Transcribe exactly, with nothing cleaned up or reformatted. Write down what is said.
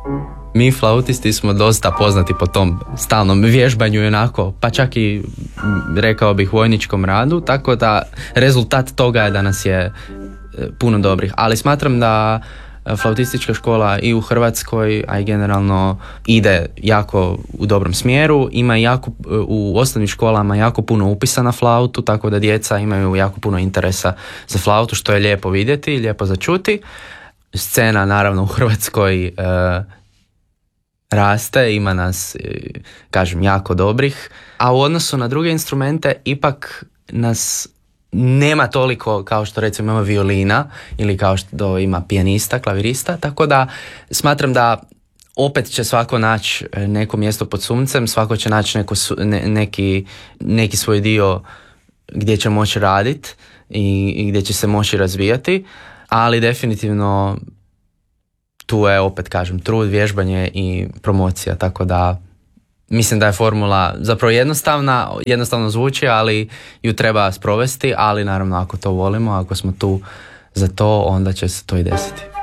Mi flautisti smo dosta poznati po tom stalnom vježbanju i onako, pa čak i rekao bih vojničkom radu, tako da rezultat toga je da nas je puno dobrih. Ali smatram da flautistička škola i u Hrvatskoj, a i generalno ide jako u dobrom smjeru. Ima jako, u osnovnim školama jako puno upisa na flautu, tako da djeca imaju jako puno interesa za flautu, što je lijepo vidjeti, lijepo za čuti. Scena naravno u Hrvatskoj e, raste, ima nas, e, kažem, jako dobrih, a u odnosu na druge instrumente ipak nas nema toliko kao što recimo ima violina ili kao što ima pijanista, klavirista, tako da smatram da opet će svako naći neko mjesto pod suncem, svako će naći neko, ne, neki, neki svoj dio gdje će moći raditi i, i gdje će se moći razvijati, ali definitivno tu je, opet kažem, trud, vježbanje i promocija, tako da mislim da je formula zapravo jednostavna, jednostavno zvuči, ali ju treba sprovesti, ali naravno ako to volimo, ako smo tu za to, onda će se to i desiti.